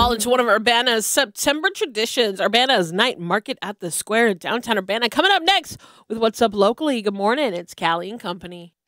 all into one of Urbana's September traditions, Urbana's night market at the square in downtown Urbana. Coming up next with What's Up Locally. Good morning. It's Callie and Company.